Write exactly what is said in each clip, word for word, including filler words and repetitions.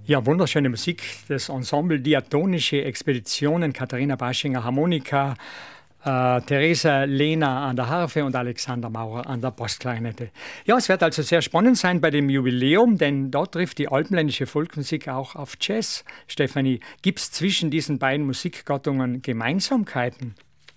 Ja, wunderschöne Musik. Das Ensemble Diatonische Expeditionen, Katharina Baschinger Harmonika, äh, Theresa Lehner an der Harfe und Alexander Maurer an der Postklarinette. Ja, es wird also sehr spannend sein bei dem Jubiläum, denn dort trifft die alpenländische Volksmusik auch auf Jazz. Stefanie, gibt es zwischen diesen beiden Musikgattungen Gemeinsamkeiten?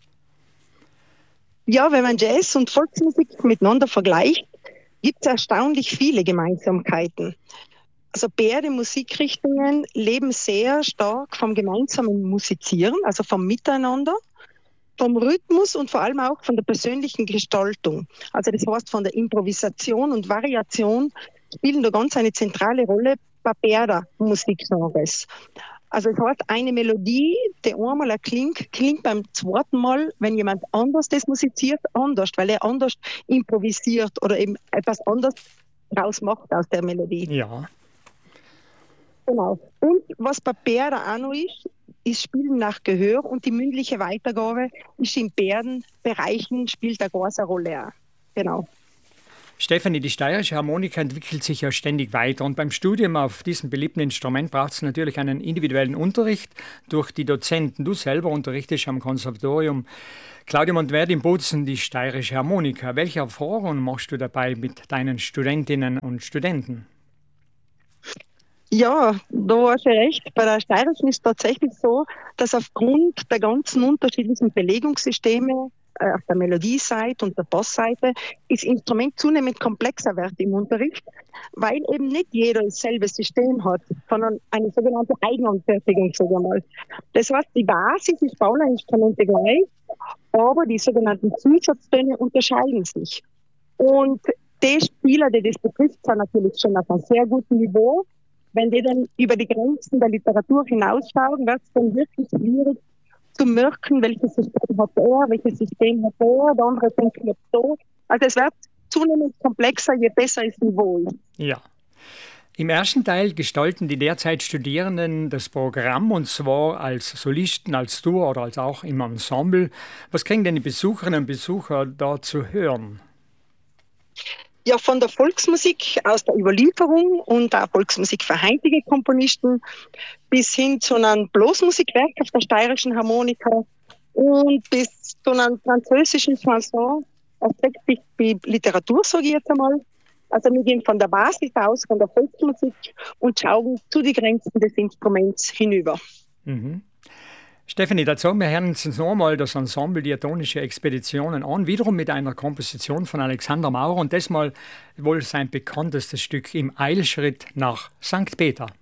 Ja, wenn man Jazz und Volksmusik miteinander vergleicht, gibt es erstaunlich viele Gemeinsamkeiten. Also beide Musikrichtungen leben sehr stark vom gemeinsamen Musizieren, also vom Miteinander, vom Rhythmus und vor allem auch von der persönlichen Gestaltung. Also das heißt, von der Improvisation und Variation spielen da ganz eine zentrale Rolle bei beiden Musikgenres. Also das heißt, eine Melodie, die einmal erklingt, klingt beim zweiten Mal, wenn jemand anders das musiziert, anders, weil er anders improvisiert oder eben etwas anderes draus macht aus der Melodie. Ja. Genau. Und was bei beiden auch noch ist, ist Spielen nach Gehör und die mündliche Weitergabe ist in beiden Bereichen, spielt eine große Rolle auch. Genau. Stefanie, die steirische Harmonika entwickelt sich ja ständig weiter und beim Studium auf diesem beliebten Instrument braucht es natürlich einen individuellen Unterricht durch die Dozenten. Du selber unterrichtest am Konservatorium Claudia Monteverdi in Bozen die steirische Harmonika. Welche Erfahrungen machst du dabei mit deinen Studentinnen und Studenten? Ja, da hast du recht. Bei der steirischen ist es tatsächlich so, dass aufgrund der ganzen unterschiedlichen Belegungssysteme äh, auf der Melodieseite und der Bassseite das Instrument zunehmend komplexer wird im Unterricht, weil eben nicht jeder dasselbe System hat, sondern eine sogenannte Eigenanfertigung, sagen wir mal. Das heißt, die Basis ist bei allen Instrumenten gleich, aber die sogenannten Zusatztöne unterscheiden sich. Und die Spieler, die das betrifft, sind natürlich schon auf einem sehr guten Niveau. Wenn die dann über die Grenzen der Literatur hinausschauen, wird es dann wirklich schwierig zu merken, welches System hat er, welches System hat er, der andere denkt so. Also es wird zunehmend komplexer, je besser das Niveau ist. Ja. Im ersten Teil gestalten die derzeit Studierenden das Programm und zwar als Solisten, als Duo oder als auch im Ensemble. Was kriegen denn die Besucherinnen und Besucher da zu hören? Ja, von der Volksmusik aus der Überlieferung und auch Volksmusik für heutige Komponisten bis hin zu einem Blasmusikwerk auf der steirischen Harmonika und bis zu einem französischen Chanson aus Text wie Literatur, sage ich jetzt einmal. Also wir gehen von der Basis aus, von der Volksmusik und schauen zu den Grenzen des Instruments hinüber. Mhm. Stefanie, dazu wir hören uns noch einmal das Ensemble Diatonische Expeditionen an, wiederum mit einer Komposition von Alexander Maurer und das mal wohl sein bekanntestes Stück im Eilschritt nach Sankt Peter.